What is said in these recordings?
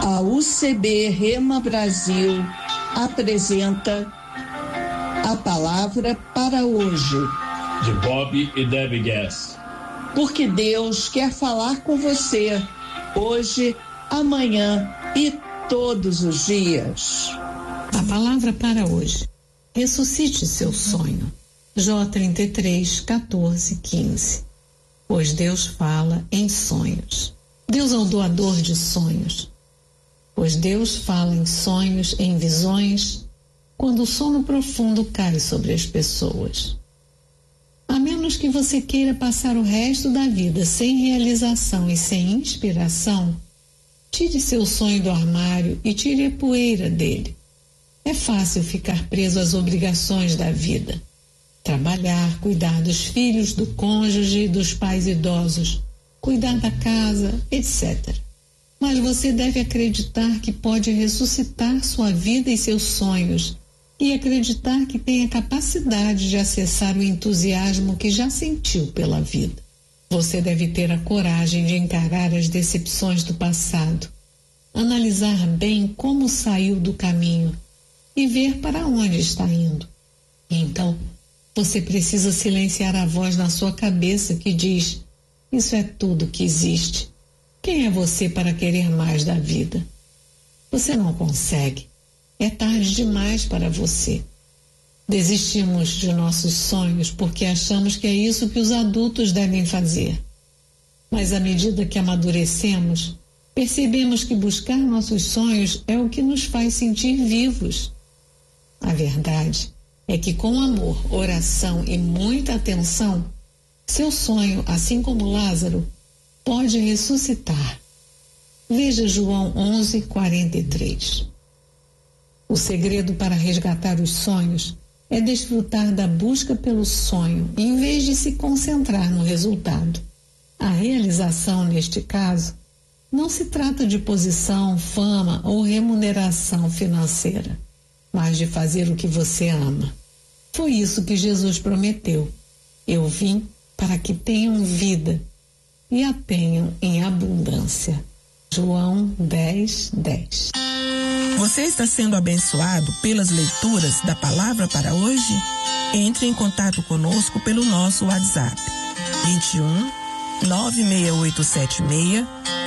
A UCB Rema Brasil apresenta A Palavra para Hoje, de Bob e Debbie Gass. Porque Deus quer falar com você hoje, amanhã e todos os dias. A palavra para hoje: ressuscite seu sonho. Jó 33, 14, 15. Pois Deus fala em sonhos. Deus é o doador de sonhos. Pois Deus fala em sonhos, em visões, quando o sono profundo cai sobre as pessoas. A menos que você queira passar o resto da vida sem realização e sem inspiração, tire seu sonho do armário e tire a poeira dele. É fácil ficar preso às obrigações da vida. Trabalhar, cuidar dos filhos, do cônjuge, dos pais idosos, cuidar da casa, etc. Mas você deve acreditar que pode ressuscitar sua vida e seus sonhos e acreditar que tem a capacidade de acessar o entusiasmo que já sentiu pela vida. Você deve ter a coragem de encarar as decepções do passado, analisar bem como saiu do caminho e ver para onde está indo. Então, você precisa silenciar a voz na sua cabeça que diz: isso é tudo que existe. Quem é você para querer mais da vida? Você não consegue. É tarde demais para você. Desistimos de nossos sonhos porque achamos que é isso que os adultos devem fazer. Mas à medida que amadurecemos, percebemos que buscar nossos sonhos é o que nos faz sentir vivos. A verdade é que com amor, oração e muita atenção, seu sonho, assim como Lázaro, pode ressuscitar. Veja João 11:43. O segredo para resgatar os sonhos é desfrutar da busca pelo sonho, em vez de se concentrar no resultado. A realização, neste caso, não se trata de posição, fama ou remuneração financeira, mas de fazer o que você ama. Foi isso que Jesus prometeu. Eu vim para que tenham vida e a tenham em abundância. João 10:10. Você está sendo abençoado pelas leituras da palavra para hoje? Entre em contato conosco pelo nosso WhatsApp 21 96876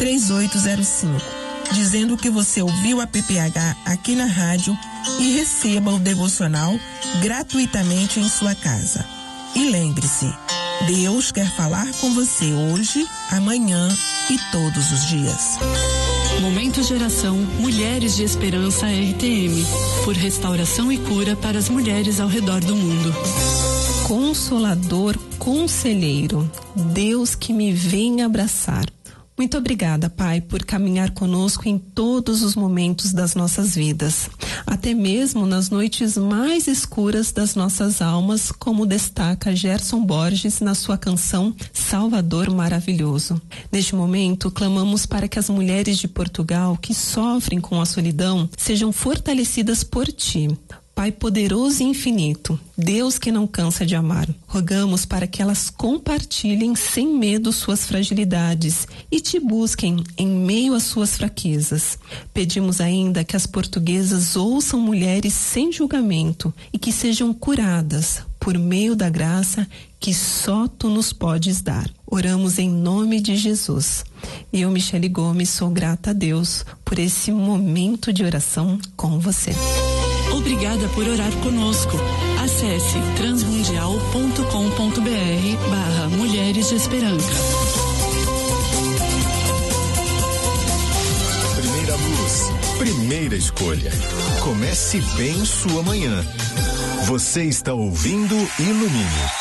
3805, dizendo que você ouviu a PPH aqui na rádio e receba o devocional gratuitamente em sua casa. E lembre-se, Deus quer falar com você hoje, amanhã e todos os dias. Momento Geração Mulheres de Esperança RTM, por restauração e cura para as mulheres ao redor do mundo. Consolador, conselheiro, Deus que me vem abraçar. Muito obrigada, Pai, por caminhar conosco em todos os momentos das nossas vidas, até mesmo nas noites mais escuras das nossas almas, como destaca Gerson Borges na sua canção Salvador Maravilhoso. Neste momento, clamamos para que as mulheres de Portugal que sofrem com a solidão sejam fortalecidas por Ti. Pai poderoso e infinito, Deus que não cansa de amar, rogamos para que elas compartilhem sem medo suas fragilidades e Te busquem em meio às suas fraquezas. Pedimos ainda que as portuguesas ouçam mulheres sem julgamento e que sejam curadas por meio da graça que só Tu nos podes dar. Oramos em nome de Jesus. Eu, Michele Gomes, sou grata a Deus por esse momento de oração com você. Obrigada por orar conosco. Acesse transmundial.com.br/Mulheres de Esperança. Primeira luz, primeira escolha. Comece bem sua manhã. Você está ouvindo Ilumine.